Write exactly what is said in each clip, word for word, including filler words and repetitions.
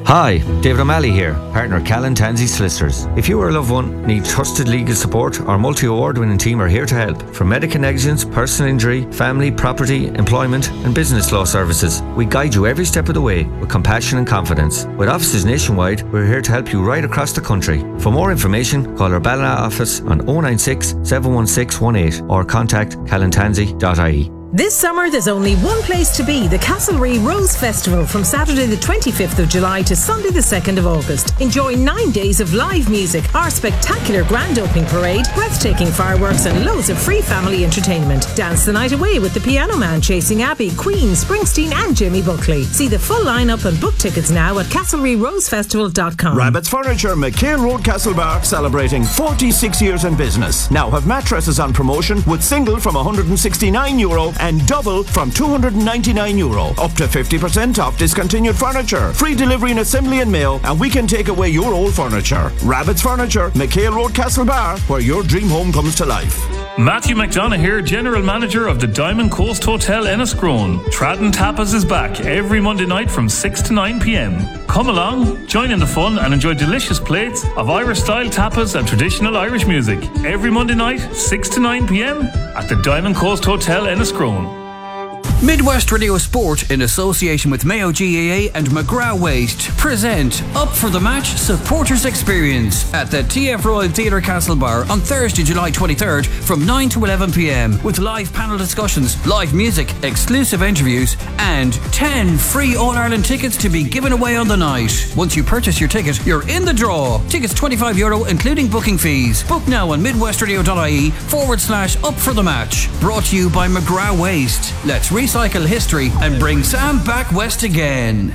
Hi, David O'Malley here, partner Callan Tansey Solicitors. If you or a loved one need trusted legal support, our multi-award winning team are here to help. From medical negligence, personal injury, family, property, employment and business law services, we guide you every step of the way with compassion and confidence. With offices nationwide, we're here to help you right across the country. For more information, call our Ballina office on oh nine six, seven one six one eight or contact callan tansey dot I E. This summer there's only one place to be, the Castlereagh Rose Festival from Saturday the twenty-fifth of July to Sunday the second of August. Enjoy nine days of live music, our spectacular grand opening parade, breathtaking fireworks and loads of free family entertainment. Dance the night away with the Piano Man, Chasing Abbey, Queen, Springsteen and Jimmy Buckley. See the full lineup and book tickets now at castlereagh rose festival dot com. Rabbit's Furniture, McHale Road, Castlebar, celebrating forty-six years in business. Now have mattresses on promotion with single from one hundred sixty-nine euro and double from two hundred ninety-nine euro. Up to fifty percent off discontinued furniture. Free delivery and assembly and mail, and we can take away your old furniture. Rabbit's Furniture, McHale Road, Castlebar, where your dream home comes to life. Matthew McDonough here, General Manager of the Diamond Coast Hotel Enniscrone. Tradden Tapas is back every Monday night from six to nine p.m. Come along, join in the fun and enjoy delicious plates of Irish-style tapas and traditional Irish music. Every Monday night, six to nine p.m. at the Diamond Coast Hotel Enniscrone. Midwest Radio Sport, in association with Mayo G A A and McGrath Waste, present Up for the Match Supporters Experience at the T F Royal Theatre Castlebar on Thursday, July twenty-third from nine to eleven p.m. with live panel discussions, live music, exclusive interviews and ten free All-Ireland tickets to be given away on the night. Once you purchase your ticket, you're in the draw. Tickets twenty-five euro including booking fees. Book now on midwestradio.ie forward slash up for the match. Brought to you by McGrath Waste. Let's recycle history and bring Sam back west again.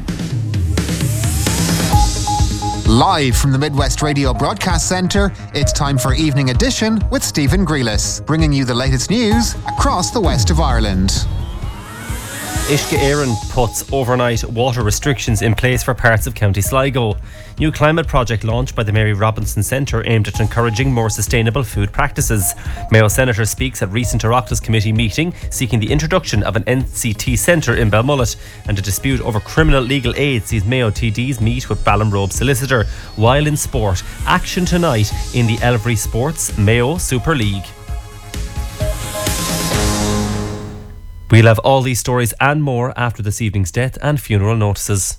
Live from the Midwest Radio Broadcast Centre, it's time for Evening Edition with Stephen Grealis, bringing you the latest news across the west of Ireland. Uisce Éireann puts overnight water restrictions in place for parts of County Sligo. New climate project launched by the Mary Robinson Centre aimed at encouraging more sustainable food practices. Mayo Senator speaks at recent Oireachtas Committee meeting seeking the introduction of an N C T centre in Belmullet, and a dispute over criminal legal aid sees Mayo T Ds meet with Ballinrobe solicitor. While in sport, action tonight in the Elvery Sports Mayo Super League. We'll have all these stories and more after this evening's death and funeral notices.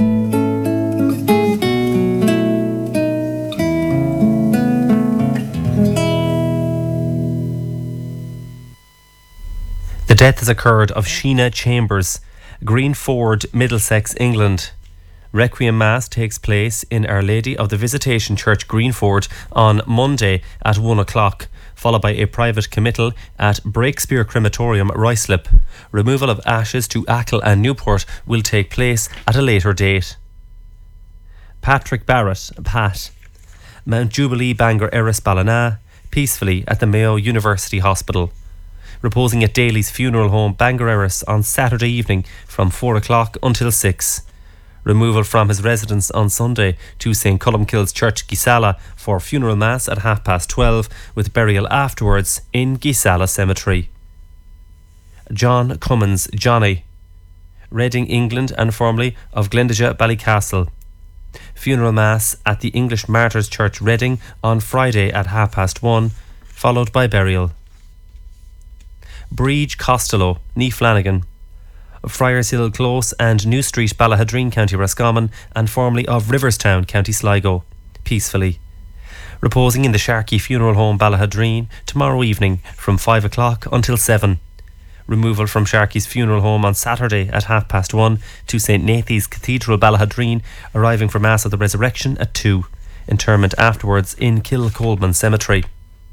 The death has occurred of Sheena Chambers, Greenford, Middlesex, England. Requiem Mass takes place in Our Lady of the Visitation Church, Greenford, on Monday at one o'clock, followed by a private committal at Breakspear Crematorium, Ruislip. Removal of ashes to Achill and Newport will take place at a later date. Patrick Barrett, Pat, Mount Jubilee Bangor Erris Ballina, peacefully at the Mayo University Hospital. Reposing at Daly's Funeral Home, Bangor Erris, on Saturday evening from four o'clock until six. Removal from his residence on Sunday to Saint Columkille's Church, Gisala, for funeral mass at half past twelve, with burial afterwards in Gisala Cemetery. John Cummins, Johnny, Reading, England, and formerly of Glendaja, Ballycastle. Funeral mass at the English Martyrs Church, Reading, on Friday at half past one, followed by burial. Breege Costello, Nee Flanagan, Friars Hill Close and New Street, Ballahadreen, County Roscommon, and formerly of Riverstown, County Sligo, peacefully. Reposing in the Sharkey Funeral Home, Ballahadreen, tomorrow evening from five o'clock until seven. Removal from Sharkey's Funeral Home on Saturday at half past one to Saint Nathan's Cathedral, Ballahadreen, arriving for Mass of the Resurrection at two. Interment afterwards in Kilcolman Cemetery.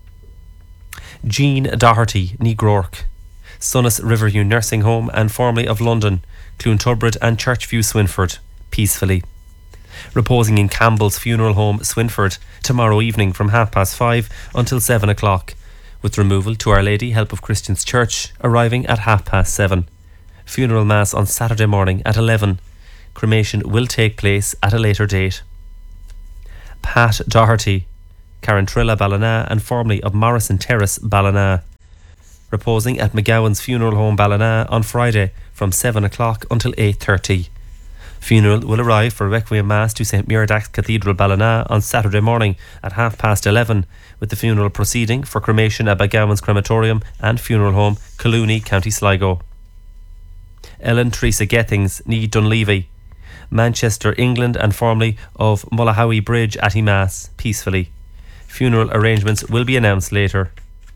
Jean Doherty, Nee Groark, Sunnis Riverview Nursing Home and formerly of London, Cloontubrid and Churchview, Swinford, peacefully. Reposing in Campbell's Funeral Home, Swinford, tomorrow evening from half past five until seven o'clock, with removal to Our Lady Help of Christians Church, arriving at half past seven. Funeral Mass on Saturday morning at eleven. Cremation will take place at a later date. Pat Doherty, Carantrilla, Ballina, and formerly of Morrison Terrace, Ballina. Reposing at McGowan's Funeral Home, Ballina, on Friday from seven o'clock until eight thirty. Funeral will arrive for Requiem Mass to Saint Muirdax Cathedral Ballina on Saturday morning at half past eleven, with the funeral proceeding for cremation at Baggowan's Crematorium and Funeral Home, Collooney, County Sligo. Ellen Teresa Gethings, Nee Dunleavy, Manchester, England, and formerly of Mullahowie Bridge at Mass, peacefully. Funeral arrangements will be announced later.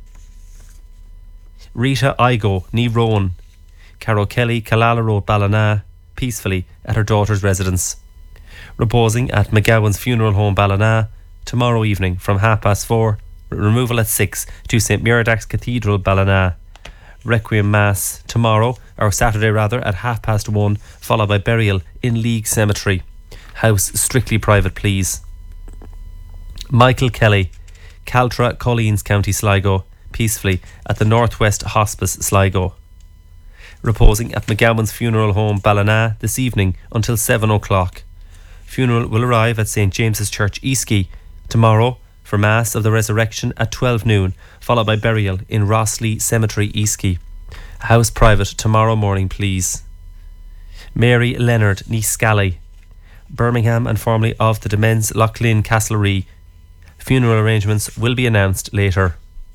Rita Igo, Nee Rowan, Carol Kelly, Killala Road, Ballina, peacefully at her daughter's residence. Reposing at McGowan's Funeral Home, Ballina, tomorrow evening from half past four. Removal at six to Saint Muirdax Cathedral, Ballina. Requiem Mass tomorrow, or Saturday rather, at half past one, followed by burial in League Cemetery. House strictly private, please. Michael Kelly, Caltra, Colleen's, County Sligo, peacefully at the Northwest Hospice, Sligo. Reposing at McGowan's Funeral Home, Ballina, this evening until seven o'clock. Funeral will arrive at Saint James's Church, Eastkey, tomorrow for Mass of the Resurrection at twelve noon, followed by burial in Rossley Cemetery, Eastkey. House private tomorrow morning, please. Mary Leonard, Nee Scally, Birmingham, and formerly of the Demens Loughlin Castlereagh. Funeral arrangements will be announced later.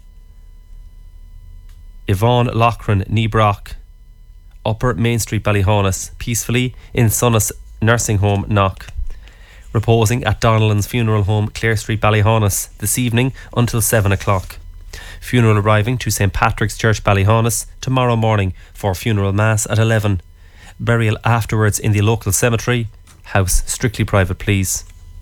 Yvonne Loughran, Nee Brock, Upper Main Street, Ballyhaunis, peacefully in Sunnis Nursing Home, Knock. Reposing at Donnellan's Funeral Home, Clare Street, Ballyhaunis, this evening until seven o'clock. Funeral arriving to Saint Patrick's Church, Ballyhaunis, tomorrow morning for funeral mass at eleven. Burial afterwards in the local cemetery. House strictly private, please.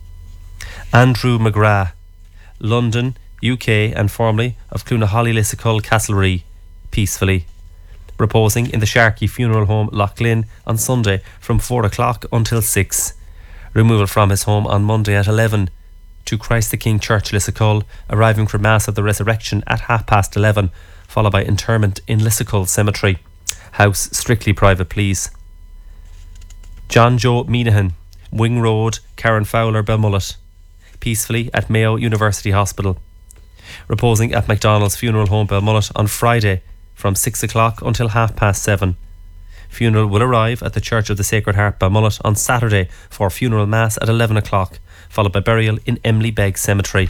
Andrew McGrath, London, U K, and formerly of Cloonaholly Lissacull, Castlereagh, peacefully. Reposing in the Sharkey Funeral Home, Loughlin, on Sunday from four o'clock until six. Removal from his home on Monday at eleven to Christ the King Church, Lissacull, arriving for Mass of the Resurrection at half past eleven, followed by interment in Lissacull Cemetery. House strictly private, please. John Joe Minahan, Wing Road, Karen Fowler, Belmullet, peacefully at Mayo University Hospital. Reposing at MacDonald's Funeral Home, Belmullet, on Friday from six o'clock until half past seven. Funeral will arrive at the Church of the Sacred Heart, Belmullet, on Saturday for funeral mass at eleven o'clock, followed by burial in Emily Begg Cemetery.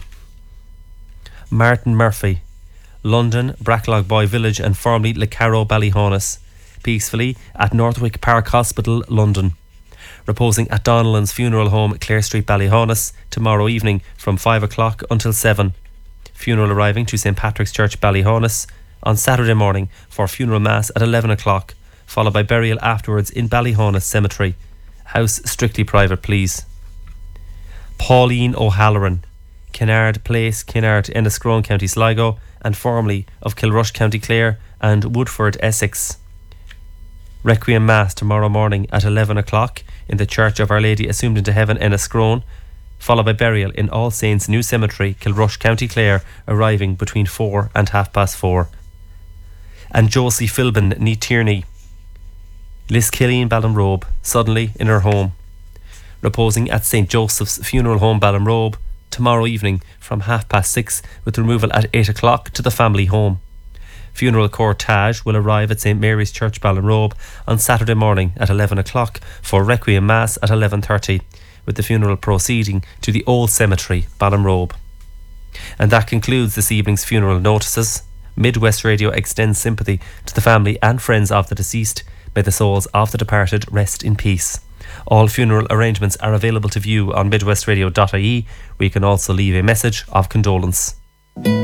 Martin Murphy, London, Bracklog Boy Village, and formerly Le Carrow, Ballyhaunis, peacefully at Northwick Park Hospital, London. Reposing at Donnellan's Funeral Home, Clare Street, Ballyhaunis, tomorrow evening from five o'clock until seven. Funeral arriving to Saint Patrick's Church, Ballyhaunis, on Saturday morning for funeral mass at eleven o'clock, followed by burial afterwards in Ballyhaunis Cemetery. House strictly private, please. Pauline O'Halloran, Kinnaird Place, Kinnaird, Enniscrone, County Sligo, and formerly of Kilrush, County Clare, and Woodford, Essex. Requiem Mass tomorrow morning at eleven o'clock in the Church of Our Lady Assumed into Heaven, Enniscrone, followed by burial in All Saints New Cemetery, Kilrush, County Clare, arriving between four and half past four. And Josie Philbin, Nee Tierney, Liskilleen, Ballinrobe, suddenly in her home. Reposing at Saint Joseph's Funeral Home, Ballinrobe, tomorrow evening from half past six, with removal at eight o'clock to the family home. Funeral cortege will arrive at Saint Mary's Church, Ballinrobe, on Saturday morning at eleven o'clock for Requiem Mass at eleven thirty, with the funeral proceeding to the Old Cemetery, Ballinrobe. And that concludes this evening's funeral notices. Midwest Radio extends sympathy to the family and friends of the deceased. May the souls of the departed rest in peace. All funeral arrangements are available to view on midwestradio dot I E, where you can also leave a message of condolence.